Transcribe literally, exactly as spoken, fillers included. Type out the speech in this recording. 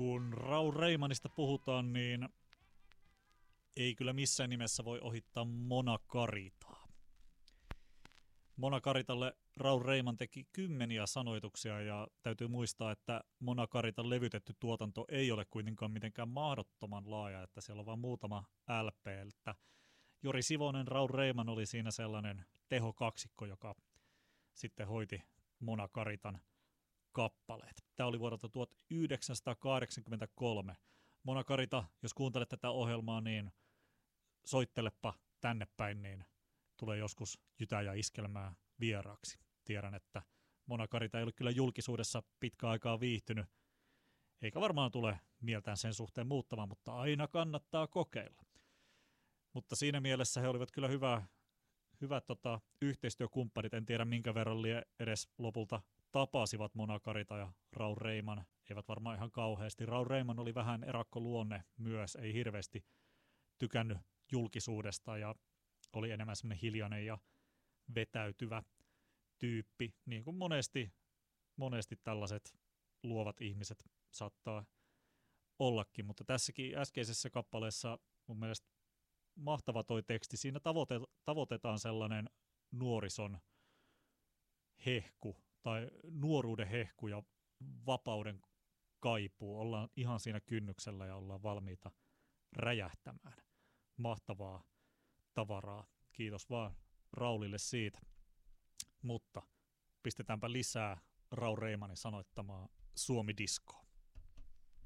Kun Raul Reimanista puhutaan, niin ei kyllä missään nimessä voi ohittaa Mona Caritaa. Mona Caritalle Raul Reiman teki kymmeniä sanoituksia ja täytyy muistaa, että Mona Caritan levytetty tuotanto ei ole kuitenkaan mitenkään mahdottoman laaja, että siellä on vain muutama L P. Että Jori Sivonen, Raul Reiman oli siinä sellainen tehokaksikko, joka sitten hoiti Mona Caritan kappaleet. Tämä oli vuodelta tuhatyhdeksänsataakahdeksankymmentäkolme. Mona Carita, jos kuuntelet tätä ohjelmaa, niin soittelepa tänne päin, niin tulee joskus Jytä ja Iskelmää vieraaksi. Tiedän, että Mona Carita ei ole kyllä julkisuudessa pitkä aikaa viihtynyt, eikä varmaan tule mieltään sen suhteen muuttamaan, mutta aina kannattaa kokeilla. Mutta siinä mielessä he olivat kyllä hyvä, hyvät tota, yhteistyökumppanit. En tiedä minkä verran lie edes lopulta tapasivat Mona Carita ja Raul Reiman. Eivät varmaan ihan kauheasti. Raul Reiman oli vähän erakkoluonne myös, ei hirveästi tykännyt julkisuudesta ja oli enemmän semmoinen hiljainen ja vetäytyvä tyyppi, niin kuin monesti, monesti tällaiset luovat ihmiset saattaa ollakin. Mutta tässäkin äskeisessä kappaleessa mun mielestä mahtava toi teksti. Siinä tavoite, tavoitetaan sellainen nuorison hehku tai nuoruuden hehku ja vapauden kaipuu. Ollaan ihan siinä kynnyksellä ja ollaan valmiita räjähtämään. Mahtavaa tavaraa. Kiitos vaan Raulille siitä. Mutta pistetäänpä lisää Raul Reimanin sanoittamaa Suomi-diskoa.